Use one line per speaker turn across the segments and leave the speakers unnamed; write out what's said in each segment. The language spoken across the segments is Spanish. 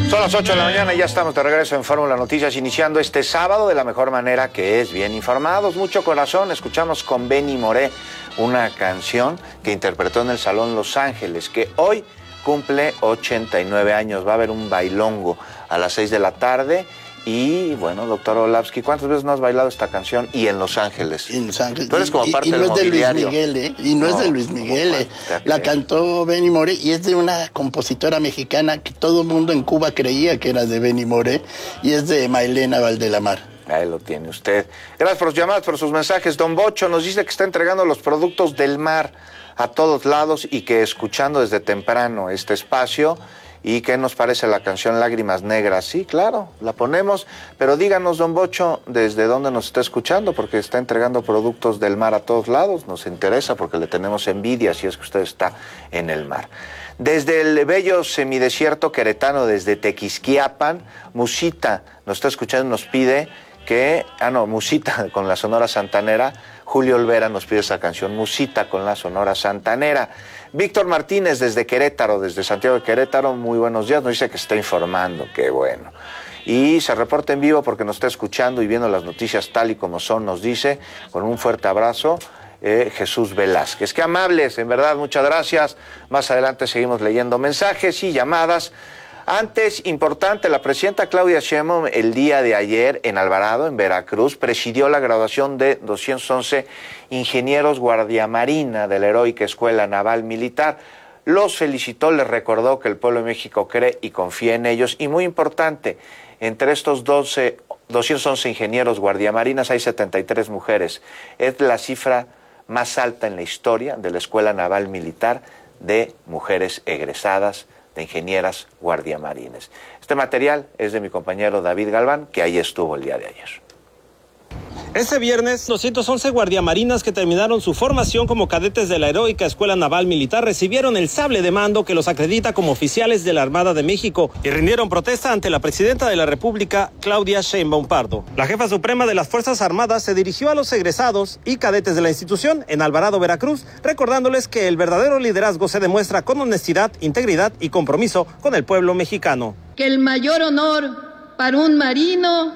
Son las 8 de la mañana y ya estamos de regreso en Fórmula Noticias, iniciando este sábado de la mejor manera, que es bien informados. Mucho corazón, escuchamos con Benny Moré una canción que interpretó en el Salón Los Ángeles, que hoy cumple 89 años. Va a haber un bailongo a las 6 de la tarde. Y bueno, doctor Olavsky, ¿cuántas veces no has bailado esta canción? Y en Los Ángeles.
En Los Ángeles.
Tú eres como parte del
Y
mobiliario.
no es de Luis Miguel, ¿eh? Y no es de Luis Miguel. La cantó Benny Moré y es de una compositora mexicana que todo el mundo en Cuba creía que era de Benny Moré, y es de Maylena Valdelamar.
Ahí lo tiene usted. Gracias por sus llamadas, por sus mensajes. Don Bocho nos dice que está entregando los productos del mar a todos lados y que escuchando desde temprano este espacio. ¿Y qué nos parece la canción Lágrimas Negras? Sí, claro, la ponemos, pero díganos, don Bocho, desde dónde nos está escuchando, porque está entregando productos del mar a todos lados. Nos interesa porque le tenemos envidia si es que usted está en el mar. Desde el bello semidesierto queretano, desde Tequisquiapan, Musita nos está escuchando y nos pide que... Musita con la Sonora Santanera. Julio Olvera nos pide esa canción, Musita con la Sonora Santanera. Víctor Martínez desde Querétaro, desde Santiago de Querétaro, muy buenos días, nos dice que está informando, qué bueno. Y se reporta en vivo porque nos está escuchando y viendo las noticias tal y como son, nos dice, con un fuerte abrazo, Jesús Velázquez. Qué amables, en verdad, muchas gracias. Más adelante seguimos leyendo mensajes y llamadas. Antes, importante, la presidenta Claudia Sheinbaum el día de ayer en Alvarado, en Veracruz, presidió la graduación de 211 ingenieros guardiamarina de la Heroica Escuela Naval Militar. Los felicitó, les recordó que el pueblo de México cree y confía en ellos. Y muy importante, entre estos 211 ingenieros guardiamarinas hay 73 mujeres. Es la cifra más alta en la historia de la Escuela Naval Militar de mujeres egresadas de ingenieras guardiamarines. Este material es de mi compañero David Galván, que ahí estuvo el día de ayer.
Este viernes, 211 guardiamarinas que terminaron su formación como cadetes de la Heroica Escuela Naval Militar recibieron el sable de mando que los acredita como oficiales de la Armada de México y rindieron protesta ante la presidenta de la República, Claudia Sheinbaum Pardo. La jefa suprema de las Fuerzas Armadas se dirigió a los egresados y cadetes de la institución en Alvarado, Veracruz, recordándoles que el verdadero liderazgo se demuestra con honestidad, integridad y compromiso con el pueblo mexicano.
Que el mayor honor para un marino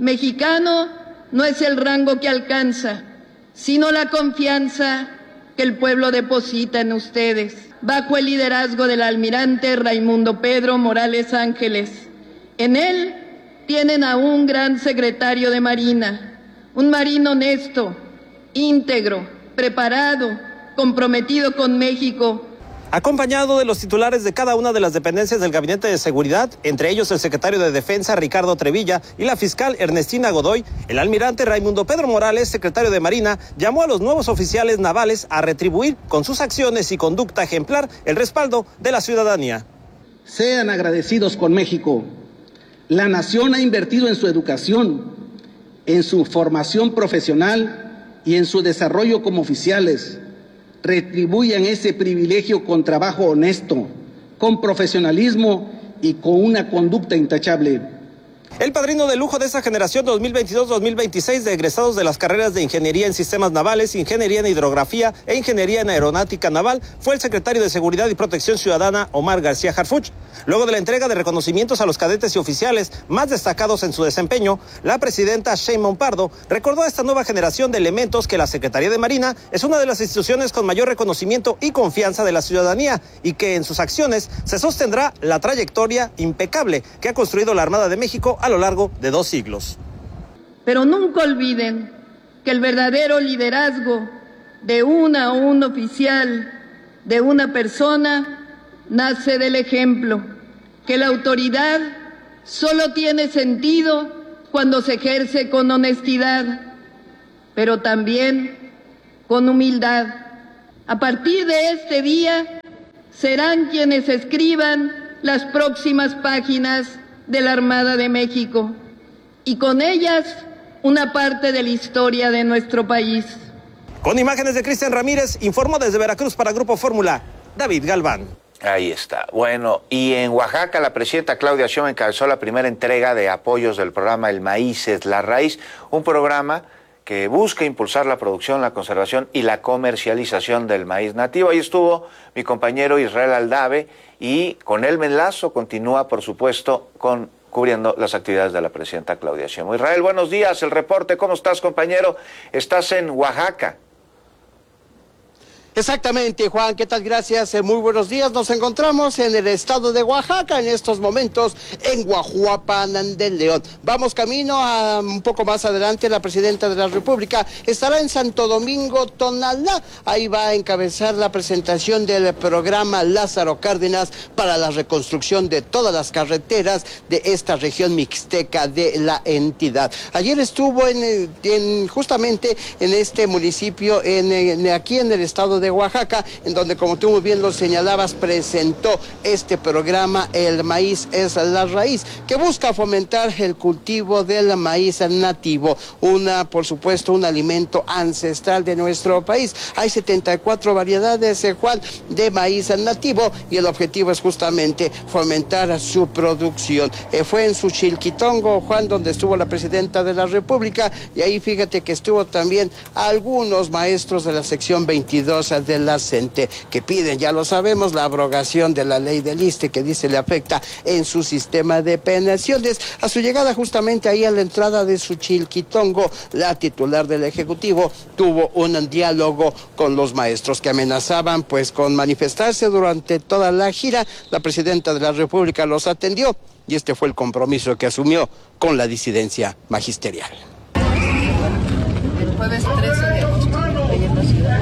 mexicano no es el rango que alcanza, sino la confianza que el pueblo deposita en ustedes. Bajo el liderazgo del almirante Raimundo Pedro Morales Ángeles. En él tienen a un gran secretario de Marina, un marino honesto, íntegro, preparado, comprometido con México,
acompañado de los titulares de cada una de las dependencias del Gabinete de Seguridad, entre ellos el secretario de Defensa, Ricardo Trevilla, y la fiscal Ernestina Godoy. El almirante Raimundo Pedro Morales, secretario de Marina, llamó a los nuevos oficiales navales a retribuir con sus acciones y conducta ejemplar el respaldo de la ciudadanía.
Sean agradecidos con México. La nación ha invertido en su educación, en su formación profesional y en su desarrollo como oficiales. Retribuyan ese privilegio con trabajo honesto, con profesionalismo y con una conducta intachable.
El padrino de lujo de esta generación 2022-2026 de egresados de las carreras de Ingeniería en Sistemas Navales, Ingeniería en Hidrografía e Ingeniería en Aeronáutica Naval fue el secretario de Seguridad y Protección Ciudadana, Omar García Harfuch. Luego de la entrega de reconocimientos a los cadetes y oficiales más destacados en su desempeño, la presidenta Sheinbaum Pardo recordó a esta nueva generación de elementos que la Secretaría de Marina es una de las instituciones con mayor reconocimiento y confianza de la ciudadanía y que en sus acciones se sostendrá la trayectoria impecable que ha construido la Armada de México a lo largo de 2 siglos.
Pero nunca olviden que el verdadero liderazgo de una o un oficial, de una persona, nace del ejemplo, que la autoridad solo tiene sentido cuando se ejerce con honestidad, pero también con humildad. A partir de este día, serán quienes escriban las próximas páginas de la Armada de México y con ellas una parte de la historia de nuestro país.
Con imágenes de Cristian Ramírez, informó desde Veracruz para Grupo Fórmula, David Galván.
Ahí está. Bueno, y en Oaxaca la presidenta Claudia Sheinbaum encabezó la primera entrega de apoyos del programa El Maíz es la Raíz, un programa que busca impulsar la producción, la conservación y la comercialización del maíz nativo. Ahí estuvo mi compañero Israel Aldave y con Elmen Lazo continúa, por supuesto, cubriendo las actividades de la presidenta Claudia Sheinbaum. Israel, buenos días, el reporte, ¿cómo estás, compañero? Estás en Oaxaca.
Exactamente, Juan, ¿qué tal? Gracias, muy buenos días. Nos encontramos en el estado de Oaxaca, en estos momentos, en Guajuapan del León. Vamos camino a un poco más adelante, la presidenta de la República estará en Santo Domingo, Tonalá. Ahí va a encabezar la presentación del programa Lázaro Cárdenas para la reconstrucción de todas las carreteras de esta región mixteca de la entidad. Ayer estuvo justamente en este municipio, aquí en el estado de Oaxaca, en donde, como tú muy bien lo señalabas, presentó este programa El Maíz es la Raíz, que busca fomentar el cultivo del maíz nativo, por supuesto, un alimento ancestral de nuestro país. Hay 74 variedades, Juan, de maíz nativo, y el objetivo es justamente fomentar su producción. Fue en Suchilquitongo, Juan, donde estuvo la presidenta de la República, y ahí fíjate que estuvo también algunos maestros de la sección 22 de la CENTE, que piden, ya lo sabemos, la abrogación de la ley del ISSSTE, que dice le afecta en su sistema de pensiones. A su llegada justamente ahí a la entrada de Suchilquitongo, la titular del Ejecutivo tuvo un diálogo con los maestros que amenazaban pues con manifestarse durante toda la gira. La presidenta de la República los atendió y este fue el compromiso que asumió con la disidencia magisterial.
El jueves 13 de agosto, ahí en la ciudad.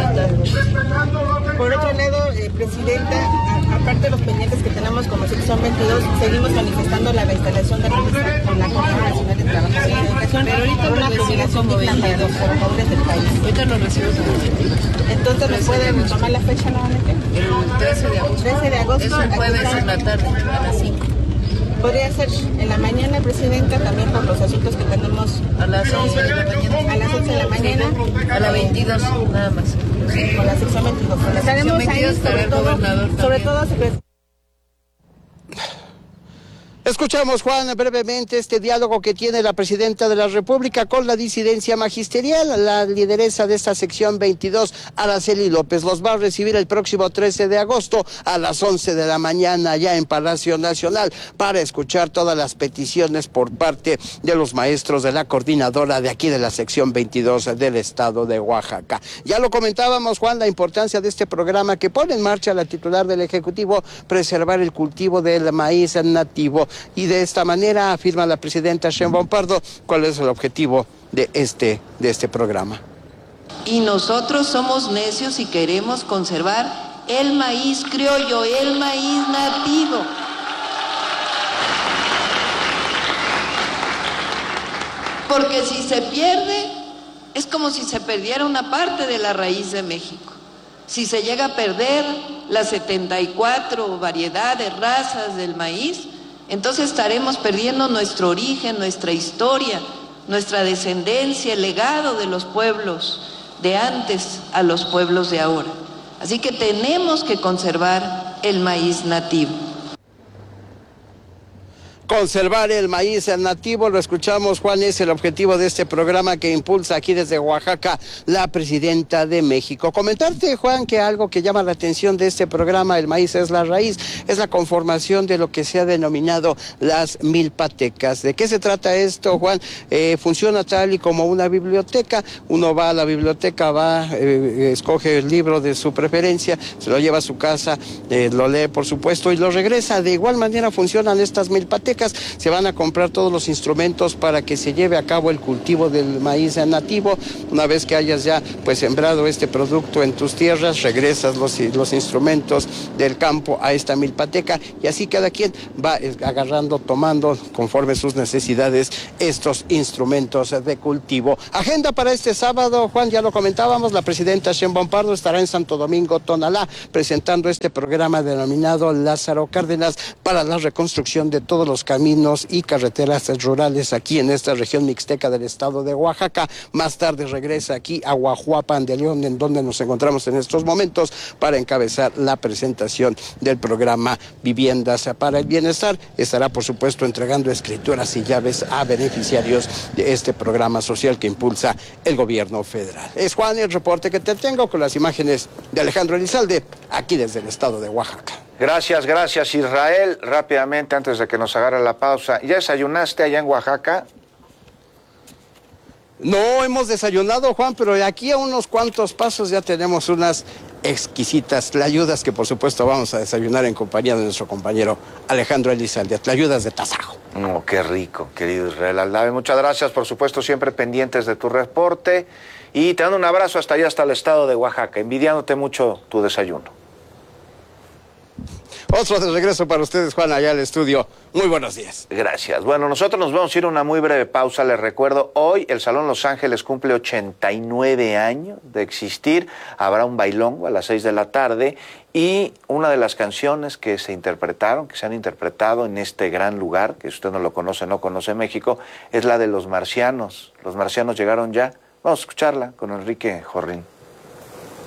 Por otro lado, Presidenta, aparte de los pendientes que tenemos como sección 22, seguimos manifestando la reinstalación de la mesa con la Comisión Nacional de Trabajo y Educación, pero ahorita una jubilación digna para los trabajadores del país. Ahorita lo recibimos en el Entonces, ¿me pueden tomar la fecha nuevamente? El 13 de agosto. 13 de agosto. Es un jueves en la tarde, a las 5. Podría ser en la mañana, Presidenta, también por los asuntos que tenemos. A las 11 de la mañana. A las 11 de la mañana. A las 22, nada más. Sí, con la sección 22. Con la estaremos sección 22, ahí, sobre todo, secretario.
Escuchamos, Juan, brevemente este diálogo que tiene la presidenta de la República con la disidencia magisterial. La lideresa de esta sección 22, Araceli López, los va a recibir el próximo 13 de agosto a las 11 de la mañana ya en Palacio Nacional para escuchar todas las peticiones por parte de los maestros de la coordinadora de aquí de la sección 22 del estado de Oaxaca. Ya lo comentábamos, Juan, la importancia de este programa que pone en marcha la titular del Ejecutivo, preservar el cultivo del maíz nativo. Y de esta manera afirma la presidenta Sheinbaum Pardo cuál es el objetivo de este programa.
Y nosotros somos necios y queremos conservar el maíz criollo, el maíz nativo. Porque si se pierde, es como si se perdiera una parte de la raíz de México. Si se llega a perder las 74 variedades, razas del maíz, entonces estaremos perdiendo nuestro origen, nuestra historia, nuestra descendencia, el legado de los pueblos de antes a los pueblos de ahora. Así que tenemos que conservar el maíz nativo.
Conservar el maíz nativo, lo escuchamos, Juan, es el objetivo de este programa que impulsa aquí desde Oaxaca la presidenta de México. Comentarte, Juan, que algo que llama la atención de este programa, El Maíz es la Raíz, es la conformación de lo que se ha denominado las milpatecas. ¿De qué se trata esto, Juan? Funciona tal y como una biblioteca. Uno va a la biblioteca, escoge el libro de su preferencia, se lo lleva a su casa, lo lee, por supuesto, y lo regresa. De igual manera funcionan estas milpatecas. Se van a comprar todos los instrumentos para que se lleve a cabo el cultivo del maíz nativo. Una vez que hayas ya pues sembrado este producto en tus tierras, regresas los instrumentos del campo a esta milpateca y así cada quien va agarrando, tomando conforme sus necesidades estos instrumentos de cultivo. Agenda para este sábado, Juan, ya lo comentábamos, la presidenta Sheinbaum Pardo estará en Santo Domingo, Tonalá, presentando este programa denominado Lázaro Cárdenas para la reconstrucción de todos los caminos y carreteras rurales aquí en esta región mixteca del estado de Oaxaca. Más tarde regresa aquí a Guajuapan de León, en donde nos encontramos en estos momentos para encabezar la presentación del programa Viviendas para el Bienestar. Estará, por supuesto, entregando escrituras y llaves a beneficiarios de este programa social que impulsa el gobierno federal. Es, Juan, el reporte que te tengo con las imágenes de Alejandro Elizalde, aquí desde el estado de Oaxaca.
Gracias Israel. Rápidamente, antes de que nos agarre la pausa, ¿ya desayunaste allá en Oaxaca?
No hemos desayunado, Juan, pero de aquí a unos cuantos pasos ya tenemos unas exquisitas tlayudas que por supuesto vamos a desayunar en compañía de nuestro compañero Alejandro Elizalde, tlayudas de tasajo.
Oh, qué rico, querido Israel Aldave. Muchas gracias, por supuesto, siempre pendientes de tu reporte. Y te mando un abrazo hasta allá, hasta el estado de Oaxaca, envidiándote mucho tu desayuno.
Otro de regreso para ustedes, Juan, allá al estudio. Muy buenos días.
Gracias. Bueno, nosotros nos vamos a ir a una muy breve pausa. Les recuerdo, hoy el Salón Los Ángeles cumple 89 años de existir. Habrá un bailongo a las 6 de la tarde y una de las canciones que se interpretaron, que se han interpretado en este gran lugar, que si usted no lo conoce, no conoce México, es la de Los Marcianos. Los Marcianos llegaron ya. Vamos a escucharla con Enrique Jorrín.